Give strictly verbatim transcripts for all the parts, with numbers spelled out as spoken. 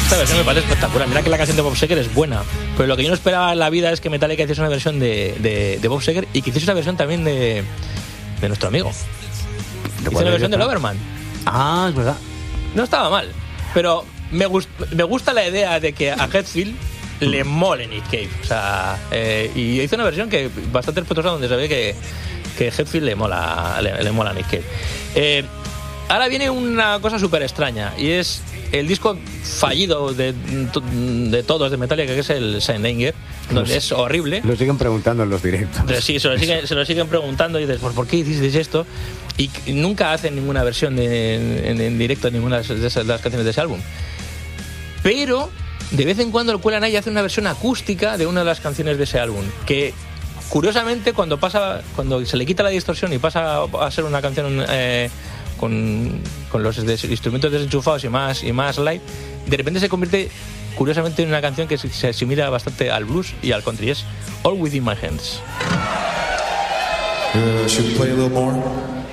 esta versión me parece espectacular. Mira que la canción de Bob Seger es buena, pero lo que yo no esperaba en la vida es que Metallica hiciese una versión de, de, de Bob Seger y que hiciese una versión también de, de nuestro amigo. Hizo una versión de Loverman. Ah, es verdad. No estaba mal, pero me, gust, me gusta la idea de que a Hetfield le mole Nick Cave. O sea, eh, y hizo una versión que bastante respetuosa donde se ve que, que Hetfield le mola, le, le mola a Nick Cave. Eh, ahora viene una cosa súper extraña y es el disco fallido de, de todos de Metallica, que es el Saint Anger, donde es horrible. Lo siguen preguntando en los directos. Sí, se lo siguen, se lo siguen preguntando y dices, ¿por qué hicisteis esto? Y nunca hacen ninguna versión de, en, en directo de ninguna de, esas, de las canciones de ese álbum. Pero de vez en cuando el cuelan ahí y hace una versión acústica de una de las canciones de ese álbum, que curiosamente cuando pasa, cuando se le quita la distorsión y pasa a ser una canción eh, con, con los des, instrumentos desenchufados y más, y más light, de repente se convierte curiosamente en una canción que se, se asimila bastante al blues y al country. Es All Within My Hands. Uh, should we play a little more?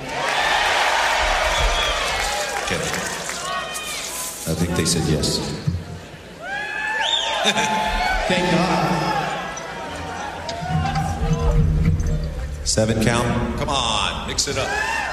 Okay. I think they said yes. Thank God. Seven count. Come on, mix it up.